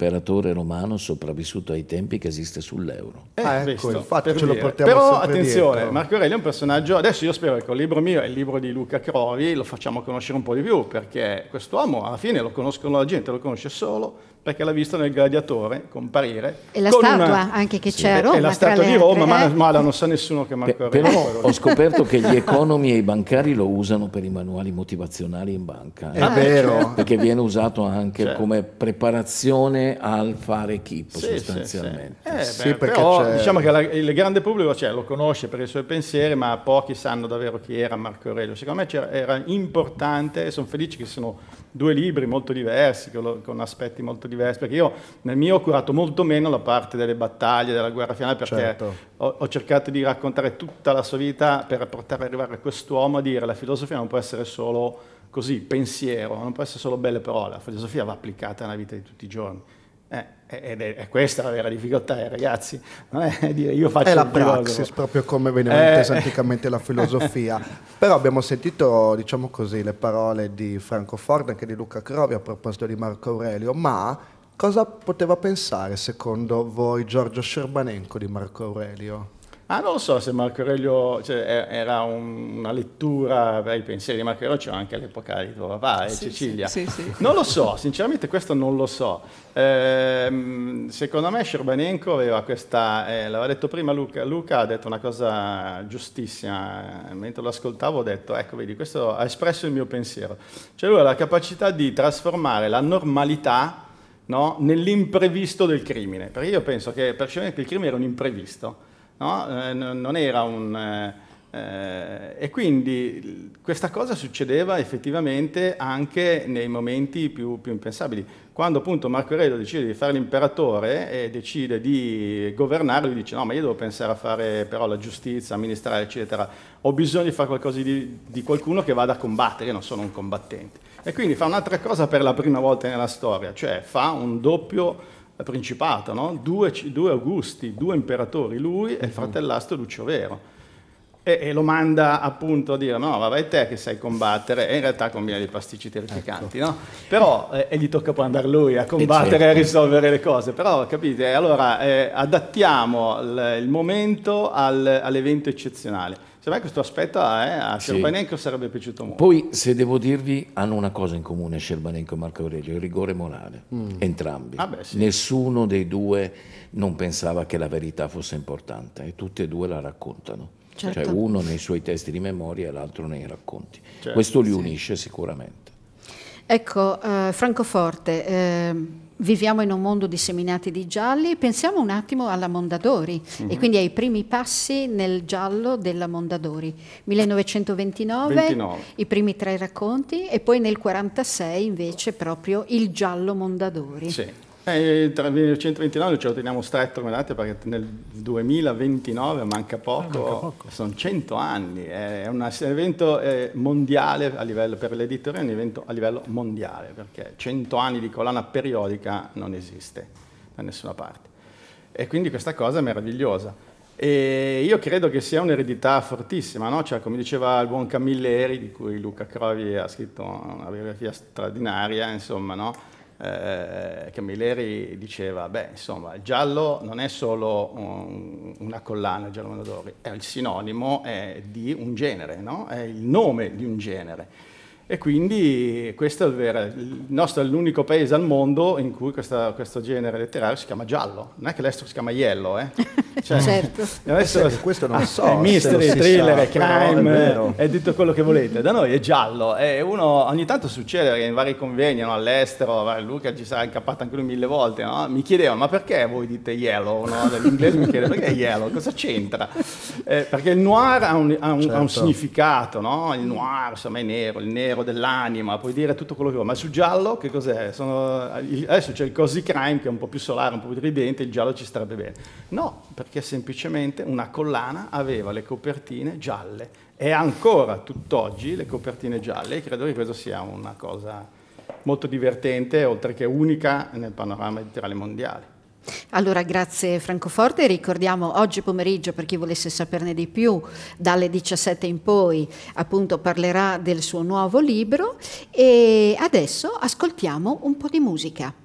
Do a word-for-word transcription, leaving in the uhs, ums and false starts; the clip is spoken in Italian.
imperatore romano sopravvissuto ai tempi che esiste sull'euro. Eh, Ah, ecco, visto, infatti per ce lo dire. portiamo Però sempre attenzione, dietro. Marco Aurelio è un personaggio, adesso io spero che col libro mio e il libro di Luca Crovi lo facciamo conoscere un po' di più, perché quest'uomo alla fine lo conoscono, la gente lo conosce solo perché l'ha visto nel Gladiatore comparire. E la con statua una- anche che Sì, c'è a e- Roma. E la tra statua le di Roma, altre, ma, eh. ma non sa nessuno che Marco Pe- Aurelio. però ho scoperto che gli economi e i bancari lo usano per i manuali motivazionali in banca. È eh. vero. Perché viene usato anche Certo. come preparazione al fare keep, Sì, sì, sostanzialmente. sì. Eh, Sì, beh, perché però c'è- diciamo che la- il grande pubblico cioè, lo conosce per i suoi pensieri, ma pochi sanno davvero chi era Marco Aurelio. Secondo me c'era- era importante, e sono felice che sono due libri molto diversi, con, lo- con aspetti molto diversi, perché io nel mio ho curato molto meno la parte delle battaglie, della guerra finale, perché Certo. ho, ho cercato di raccontare tutta la sua vita per portare ad arrivare a quest'uomo a dire la filosofia non può essere solo così, pensiero, non può essere solo belle parole, la filosofia va applicata nella vita di tutti i giorni. Eh, ed è, è questa la vera difficoltà, eh, ragazzi, non è dire io faccio È la il filosofo. praxis, proprio come veniva Eh. intesa anticamente la filosofia. Però abbiamo sentito, diciamo così, le parole di Franco Forte, anche di Luca Crovi a proposito di Marco Aurelio, ma cosa poteva pensare secondo voi Giorgio Scerbanenko di Marco Aurelio? Ah, non lo so se Marco Aurelio cioè, e- era un- una lettura, beh, i pensieri di Marco Aurelio c'erano anche all'epoca di tuo papà e Sì, Cecilia. sì, sì, sì. Non lo so, sinceramente questo non lo so. Ehm, secondo me Scerbanenko aveva questa, eh, l'aveva detto prima Luca, Luca ha detto una cosa giustissima, eh, mentre lo ascoltavo ho detto, ecco vedi, questo ha espresso il mio pensiero. Cioè lui ha la capacità di trasformare la normalità, no, nell'imprevisto del crimine, perché io penso che per Scerbanenko il crimine era un imprevisto. No? Eh, n- non era un... eh, eh, e quindi questa cosa succedeva effettivamente anche nei momenti più, più impensabili. Quando appunto Marco Aurelio decide di fare l'imperatore e decide di governare, lui dice no, ma io devo pensare a fare però la giustizia, amministrare, eccetera. Ho bisogno di fare qualcosa di, di qualcuno che vada a combattere, io non sono un combattente. E quindi fa un'altra cosa per la prima volta nella storia, cioè fa un doppio principato, no? due, due Augusti, due imperatori, lui e il fratellastro Lucio Vero. E, e lo manda appunto a dire no, ma vai te che sai combattere, e in realtà combina dei pasticci terrificanti, no? Però, eh, e gli tocca poi andare lui a combattere e a risolvere le cose, però capite, allora eh, adattiamo il, il momento al, all'evento eccezionale. Secondo me questo aspetto eh, a Sì. Scerbanenko sarebbe piaciuto molto. Poi, se devo dirvi, hanno una cosa in comune Scerbanenko e Marco Aurelio, il rigore morale, entrambi. Ah beh, sì. Nessuno dei due non pensava che la verità fosse importante e tutti e due la raccontano. Certo. Cioè uno nei suoi testi di memoria e l'altro nei racconti. Certo, Questo li unisce sicuramente. Ecco, eh, Francoforte, eh, viviamo in un mondo disseminati di gialli, pensiamo un attimo alla Mondadori e quindi ai primi passi nel giallo della Mondadori. millenovecentoventinove, ventinove. i primi tre racconti e poi nel quarantasei invece proprio il giallo Mondadori. Sì. Eh, tra il millenovecentoventinove ce lo teniamo stretto come date perché nel duemilaventinove manca poco, manca poco. sono cento anni, è un evento eh, mondiale a livello, per l'editore è un evento a livello mondiale perché cento anni di collana periodica non esiste da nessuna parte e quindi questa cosa è meravigliosa. E io credo che sia un'eredità fortissima, no? Cioè, come diceva il buon Camilleri, di cui Luca Crovi ha scritto una biografia straordinaria, insomma, no? Eh, Camilleri diceva, beh, insomma, il giallo non è solo un, una collana, il giallo Mondadori, è il sinonimo è di un genere, no? È il nome di un genere. E quindi questo è il vero, il nostro è l'unico paese al mondo in cui questa, questo genere letterario si chiama giallo, non è che l'estero si chiama yellow, eh? Cioè, Certo. adesso Sì, questo non ah, so è se mystery, lo si thriller, sa, è però crime, è vero. è tutto quello che volete. Da noi è giallo e uno ogni tanto succede che in vari convegni, no, all'estero, Luca ci sarà incappato anche lui mille volte, no? Mi chiedevano ma perché voi dite yellow, no? Dall'inglese mi chiede perché yellow, cosa c'entra? Eh, perché il noir ha un, ha un, ha un Certo. significato, no? Il noir insomma è nero, il nero dell'anima, puoi dire tutto quello che vuoi, ma sul giallo che cos'è? Sono, adesso c'è il cozy crime che è un po' più solare, un po' più ridente, il giallo ci starebbe bene. No, perché semplicemente una collana aveva le copertine gialle e ancora tutt'oggi le copertine gialle, e credo che questo sia una cosa molto divertente, oltre che unica nel panorama editoriale mondiale. Allora, grazie Francoforte. Ricordiamo oggi pomeriggio, per chi volesse saperne di più, dalle diciassette in poi, appunto parlerà del suo nuovo libro e adesso ascoltiamo un po' di musica.